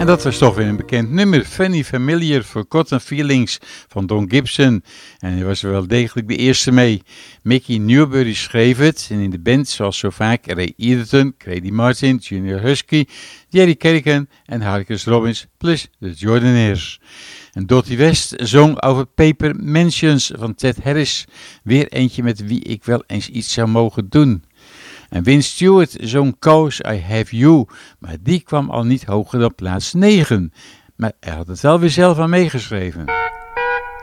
En dat was toch weer een bekend nummer. Funny Familiar, Forgotten Feelings van Don Gibson. En hij was er wel degelijk de eerste mee. Mickey Newbury schreef het. En in de band, zoals zo vaak, Ray Eaton, Grady Martin, Junior Husky, Jerry Kerrigan en Harkus Robbins, plus de Jordanaires. En Dottie West zong over Paper Mansions van Ted Harris. Weer eentje met wie ik wel eens iets zou mogen doen. En Vince Stewart zong Cause I Have You, maar die kwam al niet hoger dan plaats 9. Maar hij had het wel weer zelf aan meegeschreven.